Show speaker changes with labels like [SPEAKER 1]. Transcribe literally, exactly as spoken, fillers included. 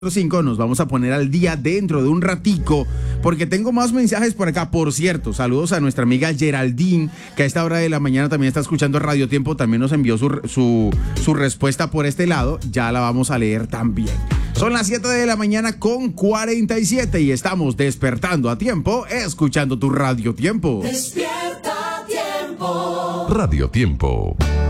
[SPEAKER 1] cinco nos vamos a poner al día dentro de un ratico porque tengo más mensajes por acá. Por cierto, saludos a nuestra amiga Geraldine, que a esta hora de la mañana también está escuchando Radio Tiempo, también nos envió su, su, su respuesta por este lado, ya la vamos a leer también. Son las siete de la mañana con cuarenta y siete y estamos despertando a tiempo, escuchando tu Radio Tiempo.
[SPEAKER 2] Despierta a tiempo.
[SPEAKER 3] Radio Tiempo.